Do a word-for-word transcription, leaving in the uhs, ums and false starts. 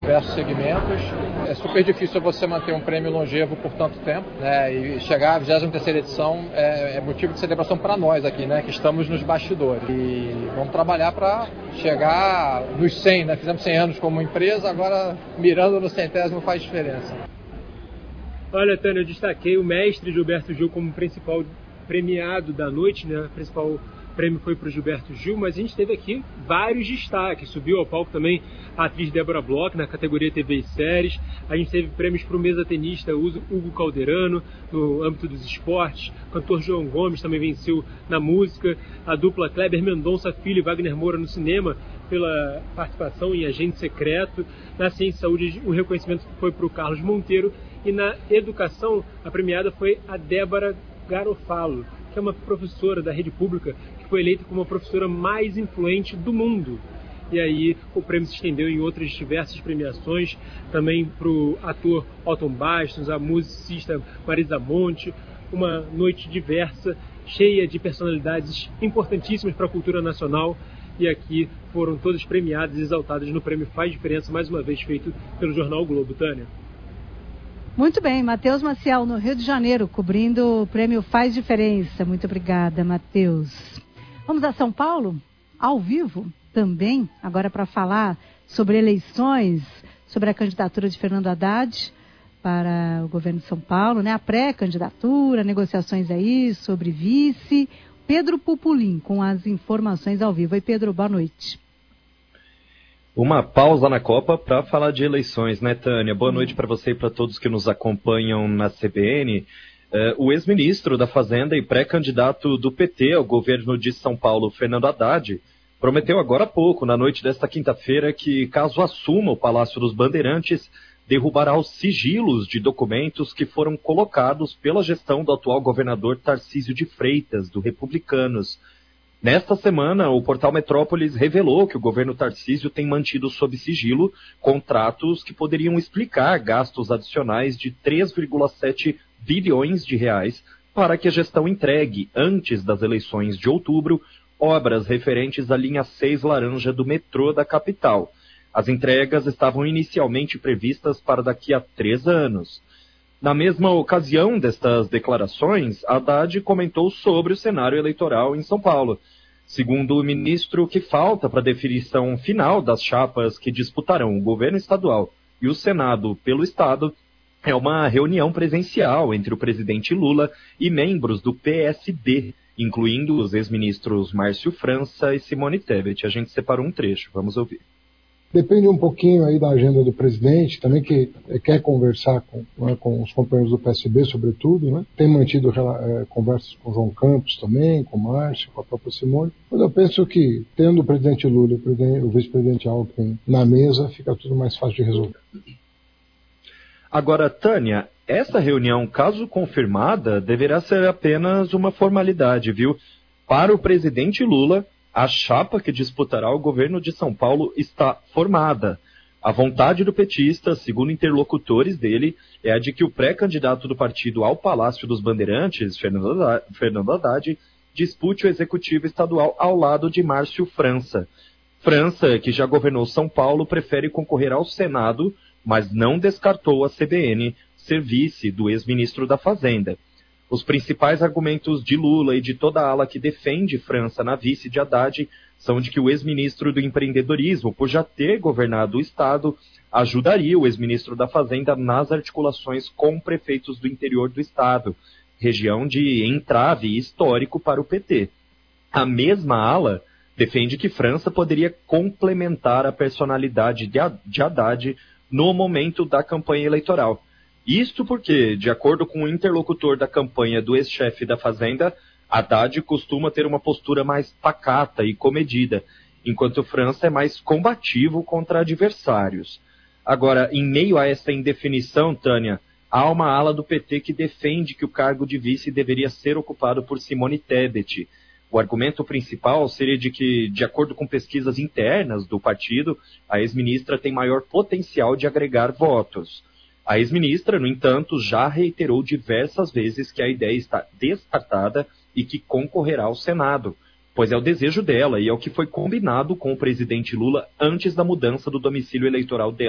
diversos segmentos. É super difícil você manter um prêmio longevo por tanto tempo, né? E chegar à vigésima terceira edição é, é motivo de celebração para nós aqui, né? Que estamos nos bastidores. E vamos trabalhar para chegar nos cem, né? Fizemos cem anos como empresa, agora mirando no centésimo faz diferença. Olha, Tânia, eu destaquei o mestre Gilberto Gil como principal premiado da noite, né? O principal prêmio foi para o Gilberto Gil, mas a gente teve aqui vários destaques. Subiu ao palco também a atriz Débora Bloch, na categoria T V e séries. A gente teve prêmios para o mesa tenista Hugo Calderano, no âmbito dos esportes. O cantor João Gomes também venceu na música. A dupla Kleber Mendonça Filho e Wagner Moura no cinema, pela participação em Agente Secreto. Na ciência e saúde, o reconhecimento foi para o Carlos Monteiro. E na educação, a premiada foi a Débora Garofalo, que é uma professora da rede pública que foi eleita como a professora mais influente do mundo. E aí o prêmio se estendeu em outras diversas premiações, também para o ator Otton Bastos, a musicista Marisa Monte. Uma noite diversa, cheia de personalidades importantíssimas para a cultura nacional. E aqui foram todas premiadas e exaltadas no prêmio Faz Diferença, mais uma vez feito pelo Jornal o Globo. Tânia. Muito bem, Matheus Maciel, no Rio de Janeiro, cobrindo o prêmio Faz Diferença. Muito obrigada, Matheus. Vamos a São Paulo, ao vivo também, agora para falar sobre eleições, sobre a candidatura de Fernando Haddad para o governo de São Paulo, né? A pré-candidatura, negociações aí sobre vice. Pedro Pupulim, com as informações ao vivo. Oi, Pedro, boa noite. Uma pausa na Copa para falar de eleições, né, Tânia? Boa noite para você e para todos que nos acompanham na C B N. Uh, o ex-ministro da Fazenda e pré-candidato do P T ao governo de São Paulo, Fernando Haddad, prometeu agora há pouco, na noite desta quinta-feira, que caso assuma o Palácio dos Bandeirantes, derrubará os sigilos de documentos que foram colocados pela gestão do atual governador Tarcísio de Freitas, do Republicanos. Nesta semana, o portal Metrópolis revelou que o governo Tarcísio tem mantido sob sigilo contratos que poderiam explicar gastos adicionais de três vírgula sete bilhões de reais para que a gestão entregue, antes das eleições de outubro, obras referentes à linha seis laranja do metrô da capital. As entregas estavam inicialmente previstas para daqui a três anos. Na mesma ocasião destas declarações, Haddad comentou sobre o cenário eleitoral em São Paulo. Segundo o ministro, o que falta para a definição final das chapas que disputarão o governo estadual e o Senado pelo Estado é uma reunião presencial entre o presidente Lula e membros do P S B, incluindo os ex-ministros Márcio França e Simone Tebet. A gente separou um trecho, vamos ouvir. Depende um pouquinho aí da agenda do presidente, também que quer conversar com, né, com os companheiros do P S B, sobretudo, né? Tem mantido é, conversas com o João Campos também, com o Márcio, com a própria Simone. Mas eu penso que, tendo o presidente Lula e o, presidente, o vice-presidente Alckmin na mesa, fica tudo mais fácil de resolver. Agora, Tânia, essa reunião, caso confirmada, deverá ser apenas uma formalidade, viu? Para o presidente Lula, a chapa que disputará o governo de São Paulo está formada. A vontade do petista, segundo interlocutores dele, é a de que o pré-candidato do partido ao Palácio dos Bandeirantes, Fernando Haddad, dispute o executivo estadual ao lado de Márcio França. França, que já governou São Paulo, prefere concorrer ao Senado, mas não descartou a C B N ser vice do ex-ministro da Fazenda. Os principais argumentos de Lula e de toda a ala que defende França na vice de Haddad são de que o ex-ministro do empreendedorismo, por já ter governado o Estado, ajudaria o ex-ministro da Fazenda nas articulações com prefeitos do interior do Estado, região de entrave histórico para o P T. A mesma ala defende que França poderia complementar a personalidade de Haddad no momento da campanha eleitoral. Isto porque, de acordo com o interlocutor da campanha do ex-chefe da Fazenda, Haddad costuma ter uma postura mais pacata e comedida, enquanto França é mais combativo contra adversários. Agora, em meio a essa indefinição, Tânia, há uma ala do P T que defende que o cargo de vice deveria ser ocupado por Simone Tebet. O argumento principal seria de que, de acordo com pesquisas internas do partido, a ex-ministra tem maior potencial de agregar votos. A ex-ministra, no entanto, já reiterou diversas vezes que a ideia está descartada e que concorrerá ao Senado, pois é o desejo dela e é o que foi combinado com o presidente Lula antes da mudança do domicílio eleitoral dela